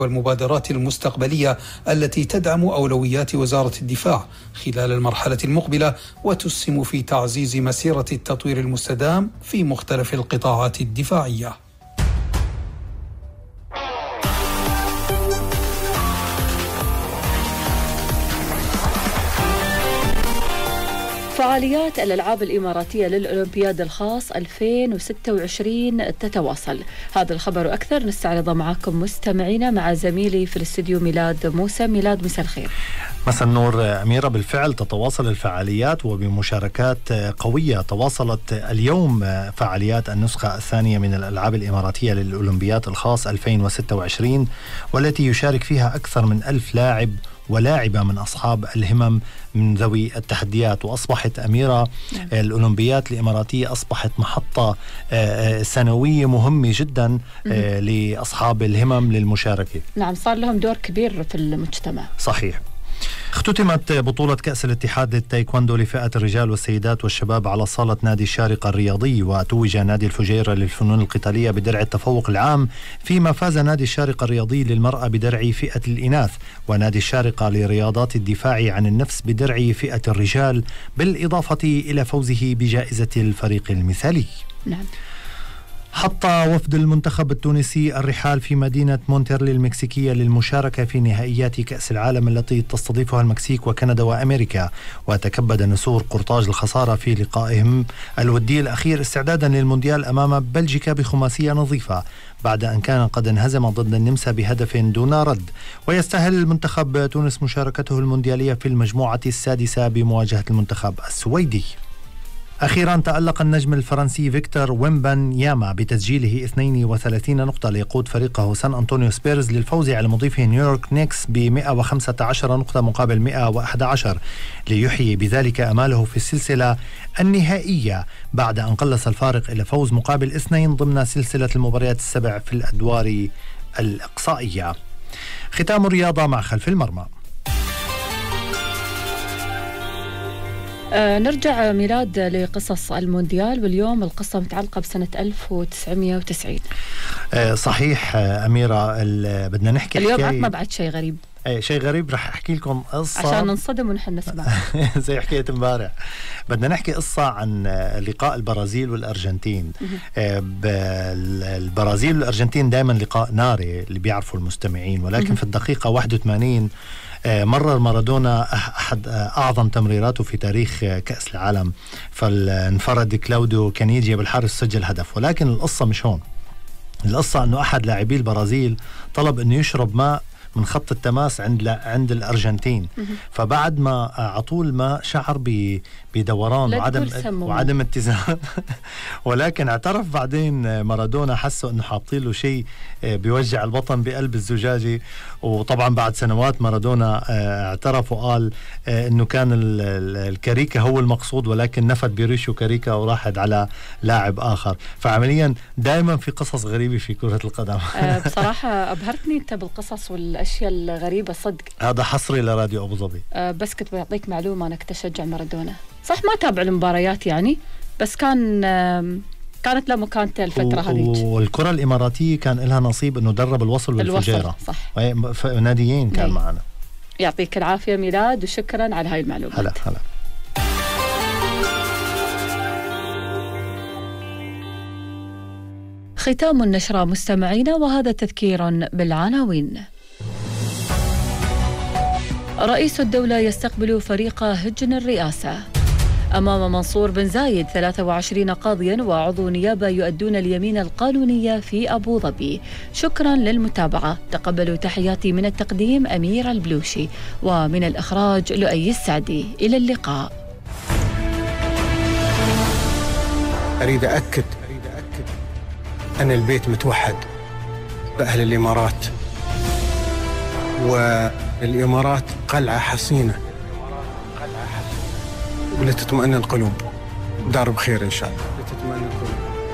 والمبادرات المستقبلية التي تدعم أولويات وزارة الدفاع خلال المرحلة المقبلة وتسهم في تعزيز مسيرة التطوير المستدام في مختلف القطاعات الدفاعية. فعاليات الألعاب الإماراتية للأولمبياد الخاص 2026 تتواصل. هذا الخبر أكثر نستعرضه معكم مستمعينا مع زميلي في الاستديو ميلاد موسى. ميلاد، مساء الخير. مساء النور أميرة. بالفعل تتواصل الفعاليات وبمشاركات قوية. تواصلت اليوم فعاليات النسخة الثانية من الألعاب الإماراتية للأولمبياد الخاص 2026 والتي يشارك فيها أكثر من 1000 لاعب ولاعبة من أصحاب الهمم من ذوي التحديات. وأصبحت أميرة الأولمبياد الإماراتية أصبحت محطة سنوية مهمة جدا لأصحاب الهمم للمشاركة. نعم، صار لهم دور كبير في المجتمع. صحيح. اختتمت بطولة كأس الاتحاد للتايكوندو لفئة الرجال والسيدات والشباب على صالة نادي الشارقة الرياضي، وتوج نادي الفجيرة للفنون القتالية بدرع التفوق العام، فيما فاز نادي الشارقة الرياضي للمرأة بدرع فئة الإناث، ونادي الشارقة لرياضات الدفاع عن النفس بدرع فئة الرجال، بالإضافة إلى فوزه بجائزة الفريق المثالي. نعم. حط وفد المنتخب التونسي الرحال في مدينة مونترلي المكسيكية للمشاركة في نهائيات كأس العالم التي تستضيفها المكسيك وكندا وأمريكا، وتكبد نسور قرطاج الخسارة في لقائهم الودي الأخير استعدادا للمونديال أمام بلجيكا بخماسية نظيفة بعد أن كان قد انهزم ضد النمسا بهدف دون رد. ويستهل المنتخب تونس مشاركته المونديالية في المجموعة السادسة بمواجهة المنتخب السويدي. أخيرا تألق النجم الفرنسي فيكتور ويمبانياما بتسجيله 32 نقطة ليقود فريقه سان أنطونيو سبيرز للفوز على مضيفه نيويورك نيكس ب 115 نقطة مقابل 111 ليحيي بذلك أماله في السلسلة النهائية بعد أن قلص الفارق إلى فوز مقابل 2 ضمن سلسلة المباريات السبع في الأدوار الإقصائية. ختام الرياضة مع خلف المرمى. نرجع ميلاد لقصص المونديال، واليوم القصة متعلقة بسنة 1990. صحيح أميرة. بدنا نحكي اليوم عطنا بعد شيء غريب. شيء غريب. رح أحكي لكم قصة عشان ننصدم ونحن نسمع زي حكيت امبارح. بدنا نحكي قصة عن لقاء البرازيل والأرجنتين. البرازيل والأرجنتين دائما لقاء ناري اللي بيعرفوا المستمعين، ولكن في الدقيقة 81 مرر مارادونا أحد أعظم تمريراته في تاريخ كأس العالم، فانفرد كلاوديو كانيجيا بالحارس سجل هدف. ولكن القصة مش هون. القصة أنه أحد لاعبي البرازيل طلب أنه يشرب ماء من خط التماس عند الأرجنتين، فبعد ما عطوه الماء شعر بدوران وعدم اتزان ولكن اعترف بعدين مارادونا، حسوا انه حاطين له شيء بيوجع البطن بقلب الزجاجة. وطبعا بعد سنوات مارادونا اعترف وقال انه كان الكاريكا هو المقصود، ولكن نفد بريشه كاريكا وراحت على لاعب آخر. فعمليا دائما في قصص غريبة في كرة القدم. بصراحة أبهرتني أنت بالقصص والأشياء الغريبة صدق. هذا حصري لراديو أبو ظبي. بس كنت بعطيك معلومة أنك تشجع مارادونا. صح ما تابع المباريات يعني، بس كانت له مكانته الفترة هذيك. والكرة الإماراتية كان لها نصيب أنه درب الوصل والفجيرة. صح. ناديين كان معنا. يعطيك العافية ميلاد، وشكرا على هاي المعلومات. هلا. ختام النشرة مستمعينا، وهذا تذكير بالعناوين. رئيس الدولة يستقبل فريق هجن الرئاسة. أمام منصور بن زايد 23 قاضيا وعضو نيابة يؤدون اليمين القانونية في أبو ظبي. شكرا للمتابعة. تقبلوا تحياتي من التقديم أمير البلوشي، ومن الإخراج لؤي السعدي. إلى اللقاء. أريد أكد أن البيت متوحد بأهل الإمارات، والإمارات قلعة حصينة ولتطمئن القلوب. دار بخير إن شاء الله. لتطمئن القلوب.